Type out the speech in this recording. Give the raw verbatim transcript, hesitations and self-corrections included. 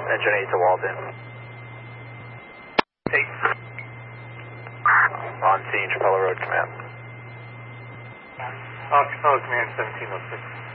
Engine eight to Walden. eight. On scene, Trapelo Road, command. Uh, Trapelo Command seventeen oh six.